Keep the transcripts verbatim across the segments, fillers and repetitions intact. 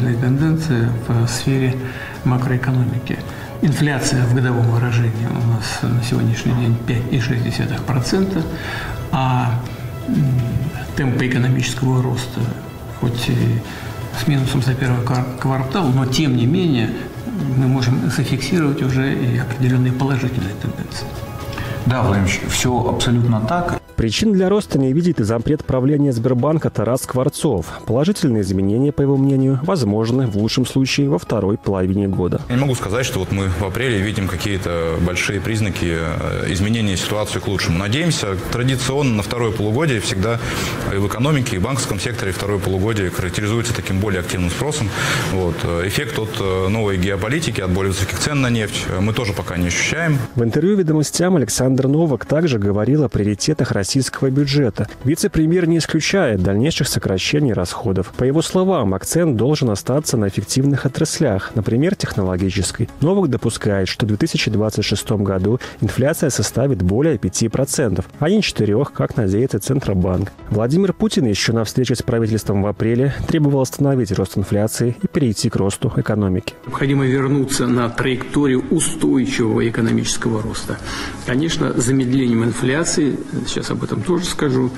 положительные тенденции в сфере макроэкономики. Инфляция в годовом выражении у нас на сегодняшний день пять и шесть десятых процента, а темпы экономического роста, хоть и с минусом за первый квартал, но тем не менее мы можем зафиксировать уже и определенные положительные тенденции. Да, Владимир Ильич, все абсолютно так. Причин для роста не видит и зампред правления Сбербанка Тарас Скворцов. Положительные изменения, по его мнению, возможны в лучшем случае во второй половине года. Я не могу сказать, что вот мы в апреле видим какие-то большие признаки изменения ситуации к лучшему. Надеемся, традиционно на второе полугодие всегда и в экономике, и в банковском секторе второе полугодие характеризуется таким более активным спросом. Вот. Эффект от новой геополитики, от более высоких цен на нефть мы тоже пока не ощущаем. В интервью «Ведомостям» Александр Новак также говорил о приоритетах России. Российского бюджета. Вице-премьер не исключает дальнейших сокращений расходов. По его словам, акцент должен остаться на эффективных отраслях, например, технологической. Новак допускает, что в две тысячи двадцать шестом году инфляция составит более пяти процентов, а не четырёх, как надеется Центробанк. Владимир Путин еще на встрече с правительством в апреле требовал остановить рост инфляции и перейти к росту экономики. Необходимо вернуться на траекторию устойчивого экономического роста. Конечно, замедлением инфляции, сейчас об этом тоже скажу,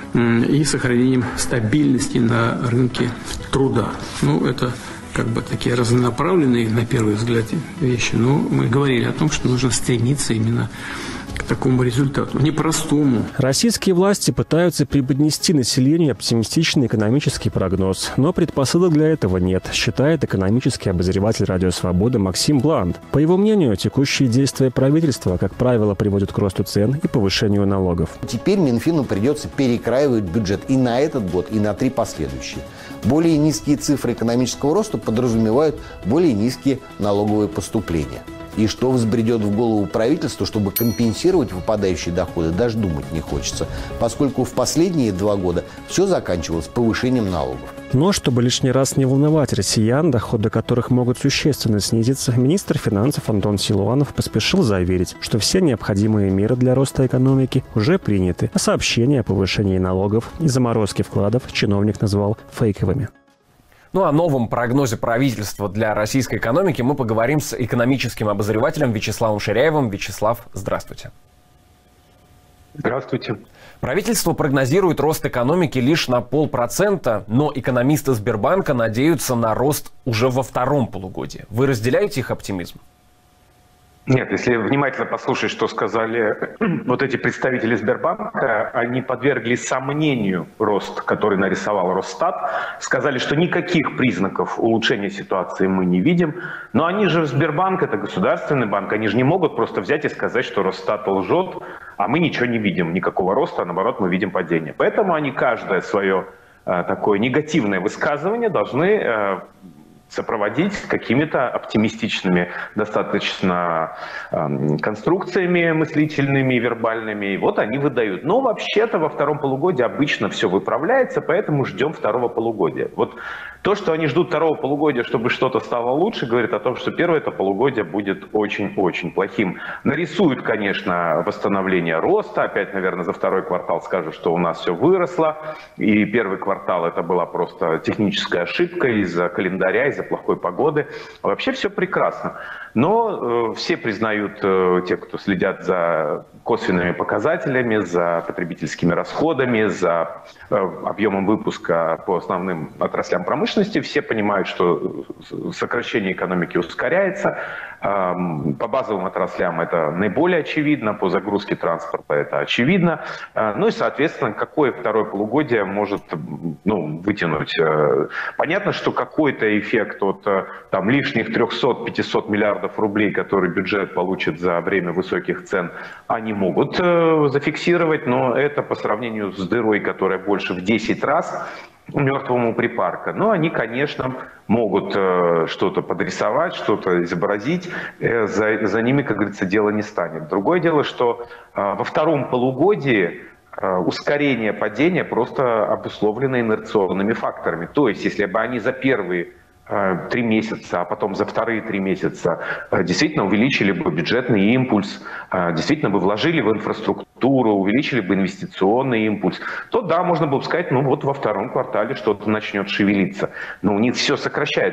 и сохранением стабильности на рынке труда. Ну, это как бы такие разнонаправленные, на первый взгляд, вещи, но мы говорили о том, что нужно стремиться именно к такому результату, непростому. Российские власти пытаются преподнести населению оптимистичный экономический прогноз, но предпосылок для этого нет, считает экономический обозреватель «Радио Свобода» Максим Бланд. По его мнению, текущие действия правительства, как правило, приводят к росту цен и повышению налогов. Теперь Минфину придется перекраивать бюджет и на этот год, и на три последующие. Более низкие цифры экономического роста подразумевают более низкие налоговые поступления. И что взбредет в голову правительству, чтобы компенсировать выпадающие доходы, даже думать не хочется, поскольку в последние два года все заканчивалось повышением налогов. Но чтобы лишний раз не волновать россиян, доходы которых могут существенно снизиться, министр финансов Антон Силуанов поспешил заверить, что все необходимые меры для роста экономики уже приняты, а сообщения о повышении налогов и заморозке вкладов чиновник назвал фейковыми. Ну, о новом прогнозе правительства для российской экономики мы поговорим с экономическим обозревателем Вячеславом Ширяевым. Вячеслав, здравствуйте. Здравствуйте. Правительство прогнозирует рост экономики лишь на полпроцента, но экономисты Сбербанка надеются на рост уже во втором полугодии. Вы разделяете их оптимизм? Нет, если внимательно послушать, что сказали вот эти представители Сбербанка, они подвергли сомнению рост, который нарисовал Росстат, сказали, что никаких признаков улучшения ситуации мы не видим, но они же Сбербанк, это государственный банк, они же не могут просто взять и сказать, что Росстат лжет, а мы ничего не видим, никакого роста, а наоборот мы видим падение. Поэтому они каждое свое э, такое негативное высказывание должны э, сопроводить какими-то оптимистичными достаточно э, конструкциями мыслительными, вербальными. И вот они выдают. Но вообще-то во втором полугодии обычно все выправляется, поэтому ждем второго полугодия. Вот то, что они ждут второго полугодия, чтобы что-то стало лучше, говорит о том, что первое это полугодие будет очень-очень плохим. Нарисуют, конечно, восстановление роста. Опять, наверное, за второй квартал скажут, что у нас все выросло. И первый квартал это была просто техническая ошибка из-за календаря, из-за плохой погоды. Вообще все прекрасно. Но э, все признают, э, те, кто следят за косвенными показателями, за потребительскими расходами, за э, объемом выпуска по основным отраслям промышленности, все понимают, что сокращение экономики ускоряется. Э, по базовым отраслям это наиболее очевидно, по загрузке транспорта это очевидно. Э, ну и, соответственно, какое второе полугодие может ну, вытянуть? Э, понятно, что какой-то эффект от там, лишних трёхсот-пятисот миллиардов рублей, которые бюджет получит за время высоких цен, они могут э, зафиксировать, но это по сравнению с дырой, которая больше в десять раз мертвому припарка. Но они, конечно, могут э, что-то подрисовать, что-то изобразить. Э, за, за ними, как говорится, дело не станет. Другое дело, что э, во втором полугодии э, ускорение падения просто обусловлено инерционными факторами. То есть, если бы они за первые три месяца, а потом за вторые три месяца действительно увеличили бы бюджетный импульс, действительно бы вложили в инфраструктуру, увеличили бы инвестиционный импульс, то да, можно было бы сказать, ну вот во втором квартале что-то начнет шевелиться. Но у них все сокращается.